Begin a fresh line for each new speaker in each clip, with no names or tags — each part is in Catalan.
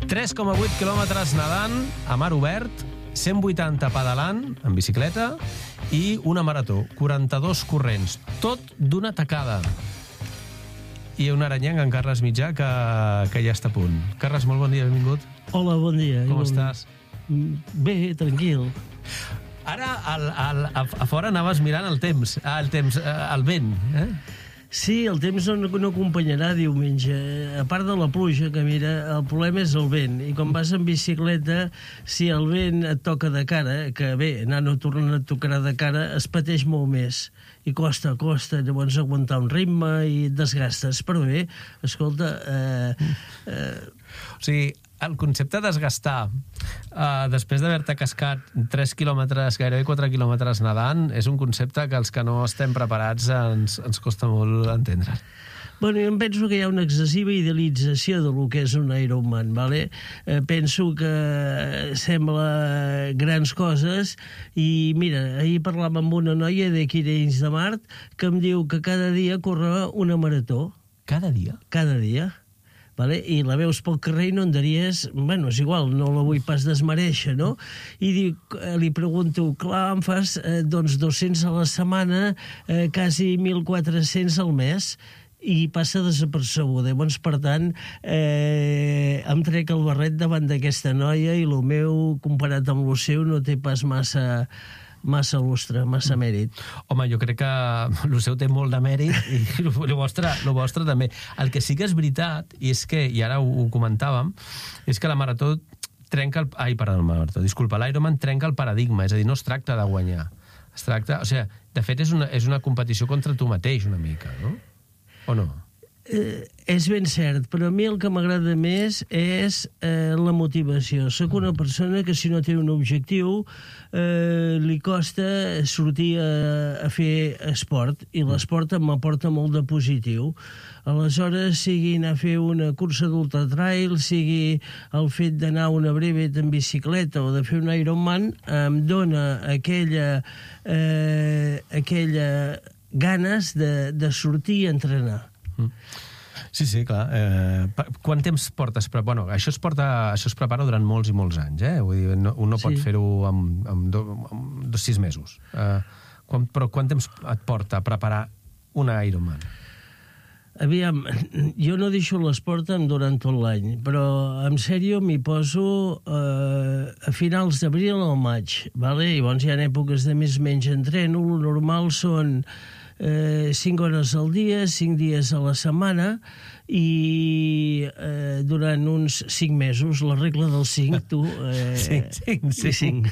3,8 quilòmetres nedant a mar obert, 180 pedalant en bicicleta i una marató, 42 corrents, tot d'una tacada. I un aranyenc, en Carles Mitjà, que ja està a punt. Carles, molt bon dia, benvingut.
Hola, bon dia.
Com estàs?
Bé, tranquil.
Ara a fora anaves mirant el temps, el vent, eh?
Sí, el temps no acompanyarà diumenge. A part de la pluja, que mira, el problema és el vent. I quan vas en bicicleta, si el vent et toca de cara, que bé, anant o tornant a tocar de cara, es pateix molt més. I costa, llavors aguantar un ritme i et desgastes. Però bé, escolta...
O sigui, el concepte de desgastar després d'haver-te cascat 3 quilòmetres, gairebé 4 quilòmetres nedant, és un concepte que els que no estem preparats ens costa molt entendre.
Bueno, jo em penso que hi ha una excessiva idealització de lo que és un Ironman, ¿vale? Penso que sembla grans coses i, mira, ahir parlàvem amb una noia d'aquí d'Arenys de Mar que em diu que cada dia corre una marató.
Cada dia?
Cada dia. Vale? I la veus pel carrer i no en daries... Bueno, és igual, no la vull pas desmereixer, no? I li pregunto, clar, em fas doncs 200 a la setmana, quasi 1.400 al mes, i passa desapercebuda. Llavors, per tant, em trec el barret davant d'aquesta noia i el meu, comparat amb el seu, no té pas massa lustre, massa mèrit.
Home, jo crec que el seu té molt de mèrit i el vostre també. El que sí que és veritat, i és que, i ara ho comentàvem, és que la marató trenca l'Ironman trenca el paradigma, és a dir, no es tracta de guanyar. Es tracta, o sigui, de fet és una competició contra tu mateix una mica, no? O no?
És ben cert, però a mi el que m'agrada més és la motivació. Soc una persona que si no té un objectiu li costa sortir a fer esport, i l'esport m'aporta molt de positiu. Aleshores, sigui anar a fer una cursa d'ultratrail, sigui el fet d'anar a una brevet en bicicleta o de fer un Ironman, em dona aquella ganes de sortir a entrenar.
Sí, clar. Quant temps portes? Bueno, això es prepara durant molts i molts anys, eh? Vull dir, un no pot fer-ho amb 6 mesos. Però quant temps et porta preparar una Ironman?
Aviam, jo no deixo l'esport durant tot l'any, però en sèrio m'hi poso a finals d'abril o maig, vale? Llavors hi ha èpoques de més menys entreno, el normal són 5 hores al dia, 5 dies a la setmana, i durant uns 5 mesos, la regla dels 5, tu... 5.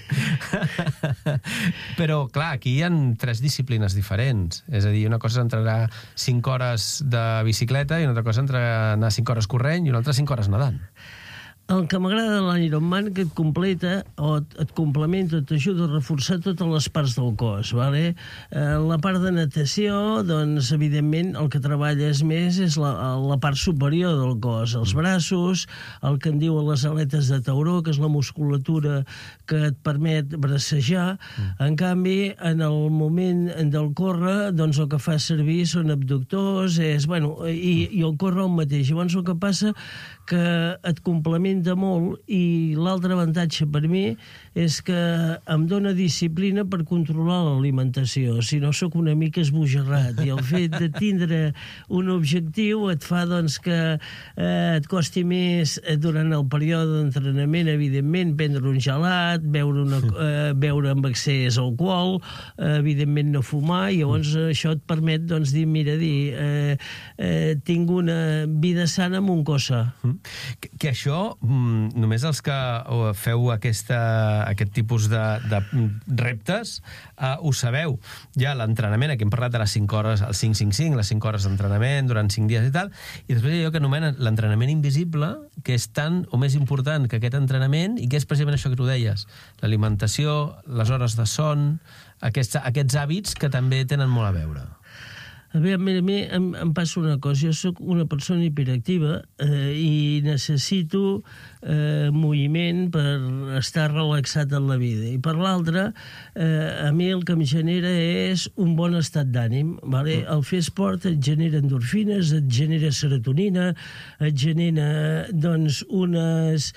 Però, clar, aquí hi ha 3 disciplines diferents. És a dir, una cosa és entrenar 5 hores de bicicleta i una altra cosa és anar 5 hores corrent i una altra 5 hores nedant.
El que m'agrada de l'Ironman que et completa o et complementa, t'ajuda a reforçar totes les parts del cos, vale? La part de natació, doncs, evidentment, el que treballes més és la part superior del cos, els braços, el que en diuen les aletes de tauró, que és la musculatura que et permet bracejar. En canvi, en el moment del córrer, doncs el que fa servir són abductors, i el córrer el mateix. Llavors el que passa que et complementa molt, i l'altre avantatge per mi és que em dona disciplina per controlar l'alimentació, si no sóc una mica esbojarrat, i el fet de tindre un objectiu et fa doncs que et costi més durant el període d'entrenament, evidentment, prendre un gelat, beure amb excés alcohol, evidentment no fumar, i llavors això et permet doncs dir, tinc una vida sana amb un cos sa.
Que això, només els que feu aquest tipus de reptes, ho sabeu. Ja l'entrenament, aquí hem parlat de les 5 hores, el 5-5-5, les 5 hores d'entrenament durant 5 dies i tal, i després hi ha allò que anomenen l'entrenament invisible, que és tant o més important que aquest entrenament, i que és precisament això que tu deies, l'alimentació, les hores de son, aquests hàbits que també tenen molt a veure.
A mi em passa una cosa. Jo sóc una persona hiperactiva i necessito moviment per estar relaxat en la vida. I per l'altra, a mi el que em genera és un bon estat d'ànim. Vale? El fer esport et genera endorfines, et genera serotonina, et genera doncs, unes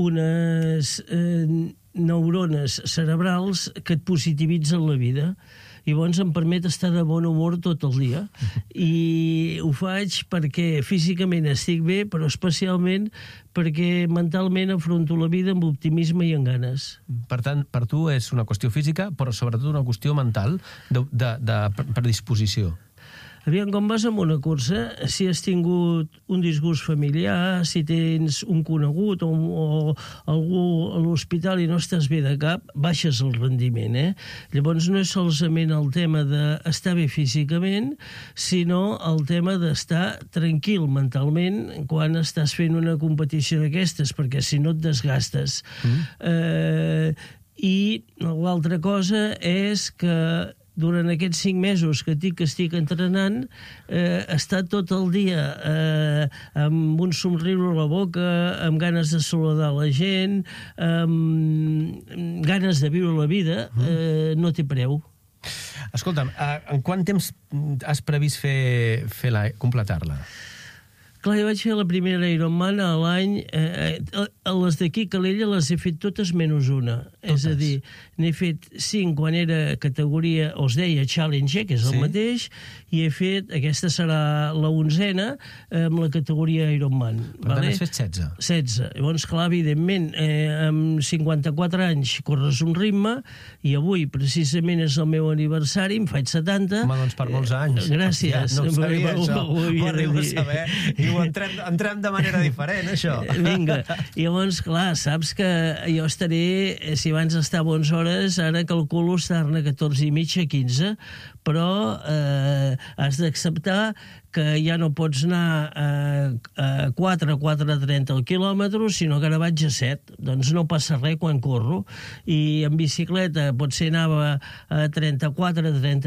neurones cerebrals que et positivitzen la vida. I llavors em permet estar de bon humor tot el dia. I ho faig perquè físicament estic bé, però especialment perquè mentalment afronto la vida amb optimisme i amb ganes.
Per tant, per tu és una qüestió física, però sobretot una qüestió mental de predisposició.
Aviam, com vas amb una cursa, si has tingut un disgust familiar, si tens un conegut o algú a l'hospital i no estàs bé de cap, baixes el rendiment, Llavors no és solament el tema d'estar bé físicament, sinó el tema d'estar tranquil mentalment quan estàs fent una competició d'aquestes, perquè si no et desgastes. I l'altra cosa és que durant aquests 5 mesos que estic entrenant, estar tot el dia amb un somriure a la boca, amb ganes de saludar la gent, amb ganes de viure la vida, no té preu.
Escolta'm, en quant temps has previst completar-la?
Clar, jo vaig fer la primera Ironman a l'any... les d'aquí a Calella les he fet totes menys una. És a dir, n'he fet 5 quan era categoria, o es deia Challenger, que és el mateix, i he fet, aquesta serà la 11a, amb la categoria Ironman.
Per tant, has fet 16.
16. Llavors, clar, evidentment, amb 54 anys corres un ritme, i avui, precisament, és el meu aniversari, em faig 70.
Home, doncs per molts anys.
Gràcies.
Ja, no ho sabia, això. Ho arribo a saber. I ho entrem de manera diferent, això.
Vinga. I llavors, clar, saps que jo estaré, si abans estava 11 hores, ara calculo estar-ne 14 i mitja, 15, però has d'acceptar que ja no pots anar a 4,30 al quilòmetre, sinó que ara vaig a 7. Doncs no passa res quan corro. I en bicicleta potser anava a 34, 35,